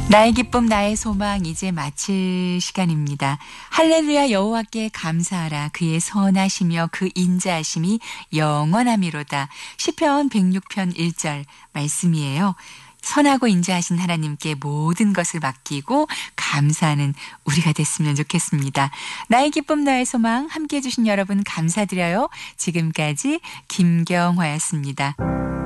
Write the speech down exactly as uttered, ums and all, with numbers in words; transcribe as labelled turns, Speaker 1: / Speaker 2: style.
Speaker 1: 나의 기쁨 나의 소망 이제 마칠 시간입니다. 할렐루야 여호와께 감사하라. 그의 선하시며 그 인자하심이 영원하미로다. 시편 백육 편 일 절 말씀이에요. 선하고 인자하신 하나님께 모든 것을 맡기고 감사하는 우리가 됐으면 좋겠습니다. 나의 기쁨 나의 소망 함께해 주신 여러분 감사드려요. 지금까지 김경화였습니다.